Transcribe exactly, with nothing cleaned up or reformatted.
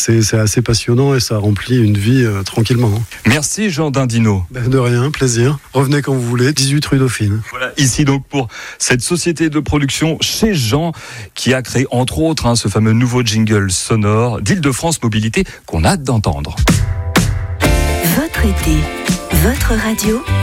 c'est, c'est assez passionnant et ça remplit une vie euh, tranquillement. Merci Jean Dindino. Ben de rien, plaisir. Revenez quand vous voulez, dix-huit rue Dauphine. Voilà, ici donc pour cette société de production chez Jean qui a créé entre autres hein, ce fameux nouveau jingle sonore d'Île-de-France Mobilité qu'on a hâte d'entendre. Votre été, votre radio.